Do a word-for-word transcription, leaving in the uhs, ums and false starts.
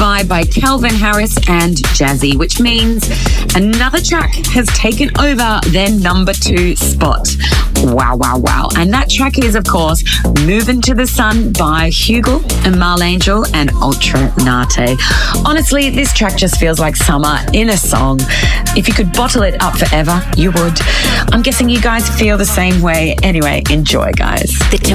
Vibe by Calvin Harris and Jazzy, which means another track has taken over their number two spot. Wow, wow, wow. And that track is, of course, Moving to the Sun by Hugel and Mal Angel and Ultra Nate. Honestly, this track just feels like summer in a song. If you could bottle it up forever, you would. I'm guessing you guys feel the same way. Anyway, enjoy, guys. The